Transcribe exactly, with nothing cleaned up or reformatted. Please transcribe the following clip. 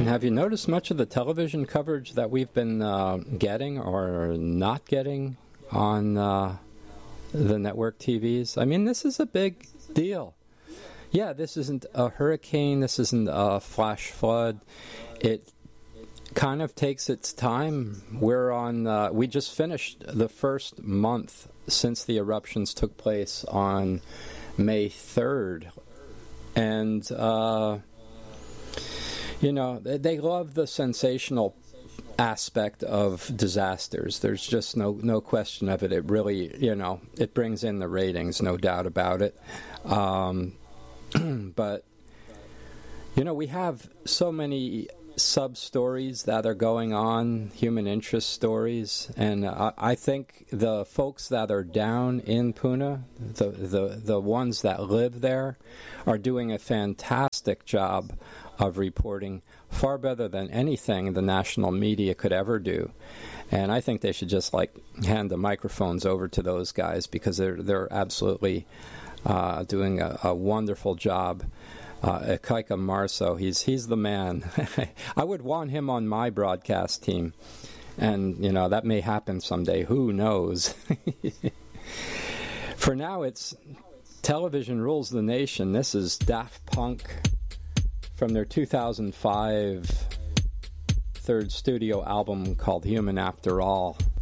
have you noticed much of the television coverage that we've been uh, getting or not getting on uh, the network T Vs? I mean, this is a big deal. Yeah, this isn't a hurricane. This isn't a flash flood. It kind of takes its time. We're on. Uh, we just finished the first month since the eruptions took place on May third, and uh, you know they, they love the sensational aspect of disasters. There's just no no question of it. It really, you know, it brings in the ratings, no doubt about it. Um, but you know, we have so many sub-stories that are going on, human interest stories, and I, I think the folks that are down in Pune, the, the the ones that live there, are doing a fantastic job of reporting, far better than anything the national media could ever do. And I think they should just like hand the microphones over to those guys, because they're they're absolutely uh, doing a, a wonderful job. Uh, Ekaika Marso, he's he's the man. I would want him on my broadcast team, and you know that may happen someday. Who knows? For now, it's television rules the nation. This is Daft Punk from their two thousand five third studio album called Human After All.